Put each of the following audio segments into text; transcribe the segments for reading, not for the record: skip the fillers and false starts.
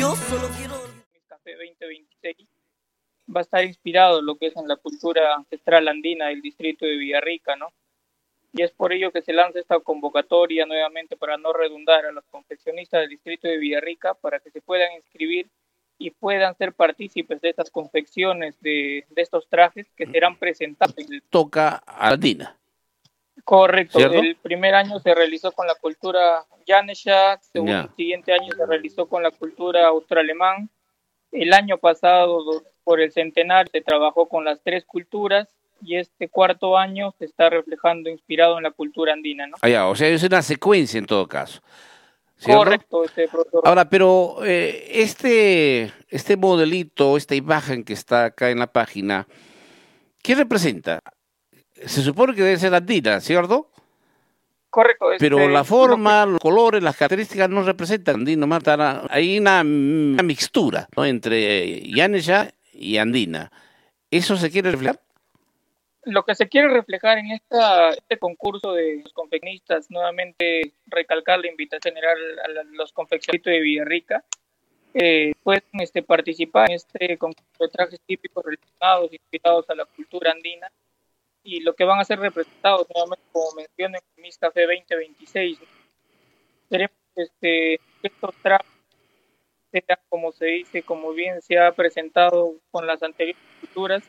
Café 2026 va a estar inspirado en lo que es en la cultura ancestral andina del distrito de Villarrica, ¿no? Y es por ello que se lanza esta convocatoria nuevamente para no redundar a los confeccionistas del distrito de Villarrica para que se puedan inscribir y puedan ser partícipes de estas confecciones de estos trajes que serán presentados. Toca a Andina. Correcto, ¿Cierto? el primer año se realizó con la cultura Yanesha, el siguiente año se realizó con la cultura austroalemán, el año pasado por el centenario se trabajó con las tres culturas y este cuarto año se está reflejando inspirado en la cultura andina, ¿no? O sea, es una secuencia en todo caso, ¿cierto? Correcto, profesor. Ahora, pero este modelito, esta imagen que está acá en la página, ¿qué representa? Se supone que debe ser andina, ¿cierto? Correcto. Pero la forma, los colores, las características no representan andino, Marta. Hay una mixtura, ¿no?, entre Yanesha y andina. ¿Eso se quiere reflejar? Lo que se quiere reflejar en este concurso de los confeccionistas, nuevamente recalcar la invitación general a los confeccionistas de Villarrica, pueden participar en este concurso de trajes típicos relacionados, inspirados a la cultura andina, y lo que van a ser representados nuevamente, como mencioné, en Miss Café 2026. Queremos estos trajes sean, como se dice, como bien se ha presentado con las anteriores culturas,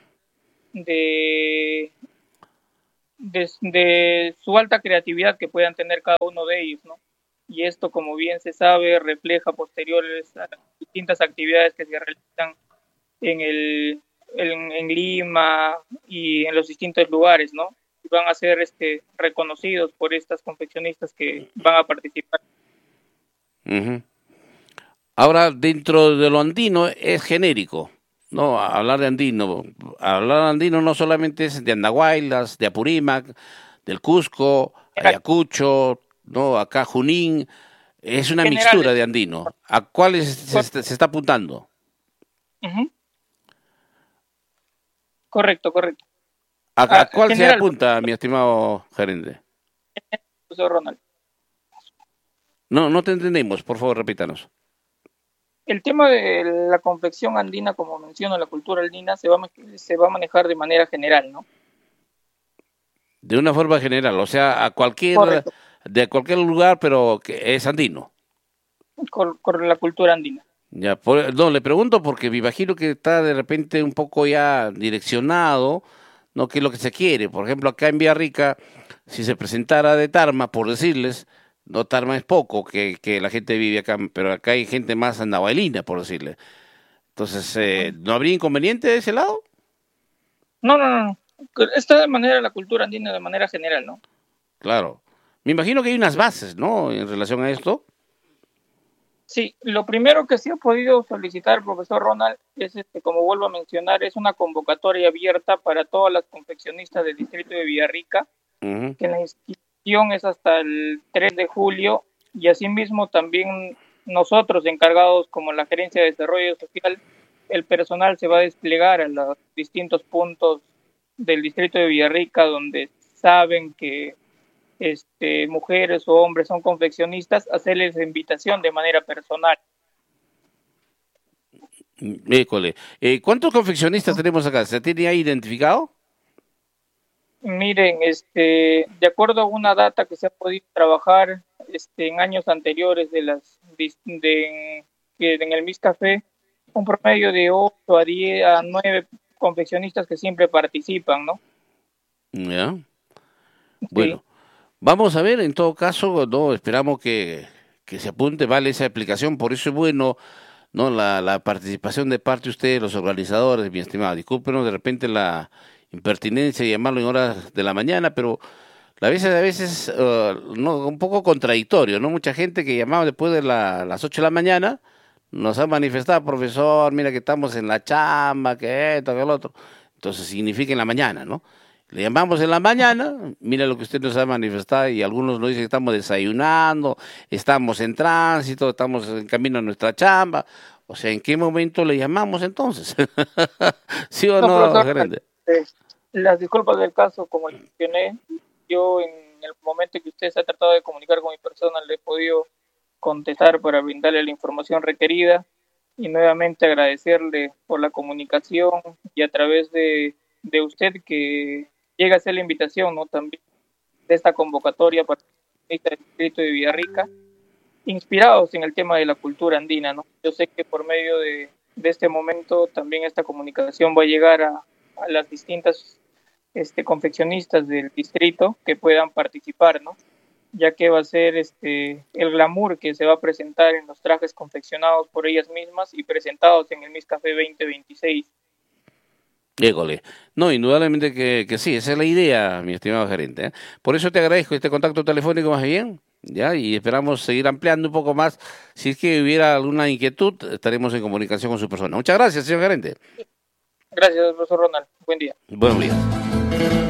de su alta creatividad que puedan tener cada uno de ellos, ¿no? Y esto, como bien se sabe, refleja posteriores a las distintas actividades que se realizan en Lima y en los distintos lugares, ¿no? Y van a ser reconocidos por estas confeccionistas que van a participar. Uh-huh. Ahora, dentro de lo andino es genérico, ¿no? Hablar de andino no solamente es de Andahuaylas, de Apurímac, del Cusco, Ayacucho, ¿no? Acá Junín, es una mixtura de andino. ¿A cuáles se está apuntando? Uh-huh. Correcto. ¿A cuál se apunta, mi estimado gerente? Profesor Ronald. No te entendemos, por favor, repítanos. El tema de la confección andina, como menciono, la cultura andina, se va a manejar de manera general, ¿no? De una forma general, o sea, de cualquier lugar, pero que es andino. Con la cultura andina. Ya, le pregunto porque me imagino que está de repente un poco ya direccionado, ¿no? ¿Qué es lo que se quiere? Por ejemplo, acá en Villarrica, si se presentara de Tarma, por decirles, no, Tarma es poco que la gente vive acá, pero acá hay gente más andahuaylina, por decirle. Entonces, ¿no habría inconveniente de ese lado? No. Está de manera la cultura andina de manera general, ¿no? Claro. Me imagino que hay unas bases, ¿no?, en relación a esto. Sí, lo primero que sí ha podido solicitar el profesor Ronald es, como vuelvo a mencionar, es una convocatoria abierta para todas las confeccionistas del distrito de Villarrica, Uh-huh. que la inscripción es hasta el 3 de julio y asimismo también nosotros encargados como la Gerencia de Desarrollo Social, el personal se va a desplegar a los distintos puntos del distrito de Villarrica donde saben que mujeres o hombres son confeccionistas, hacerles invitación de manera personal. ¿Cuántos confeccionistas tenemos acá? ¿Se tiene ahí identificado? Miren, de acuerdo a una data que se ha podido trabajar en años anteriores en el Miss Café, un promedio de 8 a 10 a 9 confeccionistas que siempre participan, ¿no? Ya. Bueno. Sí. Vamos a ver, en todo caso, no esperamos que se apunte, vale esa explicación, por eso es bueno, no la participación de parte de ustedes, los organizadores, mi estimado. Discúlpenos de repente la impertinencia de llamarlo en horas de la mañana, pero a veces no, un poco contradictorio, ¿no? Mucha gente que llamaba después de las 8 de la mañana nos ha manifestado, profesor, mira que estamos en la chamba, que esto, que lo otro. Entonces significa en la mañana, ¿no? Le llamamos en la mañana, mira lo que usted nos ha manifestado, y algunos nos dicen que estamos desayunando, estamos en tránsito, estamos en camino a nuestra chamba. O sea, ¿en qué momento le llamamos entonces? ¿Sí o no, profesor, gerente? Las disculpas del caso, como mencioné, yo en el momento que usted se ha tratado de comunicar con mi persona le he podido contestar para brindarle la información requerida. y nuevamente agradecerle por la comunicación y a través de usted que llega a ser la invitación, ¿no? También de esta convocatoria para el distrito de Villarrica, inspirados en el tema de la cultura andina, ¿no? Yo sé que por medio de este momento también esta comunicación va a llegar a las distintas confeccionistas del distrito que puedan participar, ¿no? Ya que va a ser el glamour que se va a presentar en los trajes confeccionados por ellas mismas y presentados en el Miss Café 2026. École. No, indudablemente que sí, esa es la idea, mi estimado gerente, ¿eh? Por eso te agradezco este contacto telefónico más bien, ¿ya? Y esperamos seguir ampliando un poco más. Si es que hubiera alguna inquietud, estaremos en comunicación con su persona. Muchas gracias, señor gerente. Gracias, profesor Ronald. Buen día. Buenos días.